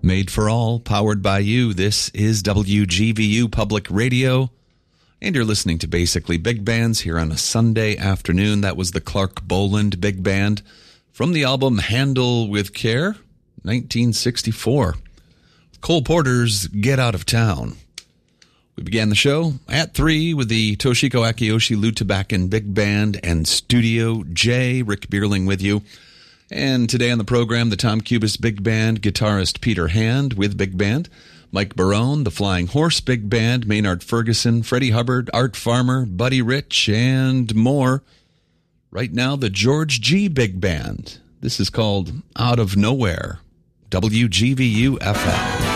Made for all, powered by you. This is WGVU Public Radio. And you're listening to Basically Big Bands here on a Sunday afternoon. That was the Clark Boland Big Band from the album Handle with Care, 1964. Cole Porter's Get Out of Town. We began the show at 3 with the Toshiko Akiyoshi Lutabakan Big Band and Studio J. Rick Bierling with you. And today on the program, the Tom Cubis Big Band, guitarist Peter Hand with Big Band, Mike Barone, the Flying Horse Big Band, Maynard Ferguson, Freddie Hubbard, Art Farmer, Buddy Rich, and more. Right now, the George G. Big Band. This is called Out of Nowhere, WGVU FM.